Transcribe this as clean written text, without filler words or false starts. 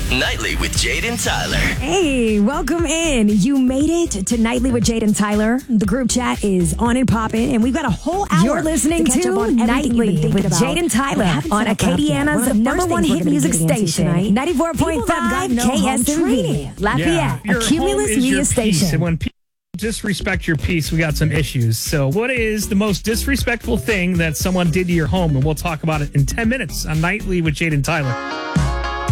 Nightly with Jade and Tyler. Hey, welcome in. You made it to Nightly with Jade and Tyler. The group chat is on and popping, and we've got a whole hour. You're listening to Nightly with Jade and Tyler on Acadiana's number one hit music station, 94.5 KSMV, Lafayette, a Cumulus media station. And when people disrespect your peace, we got some issues. So what is the most disrespectful thing that someone did to your home? And we'll talk about it in 10 minutes on Nightly with Jade and Tyler.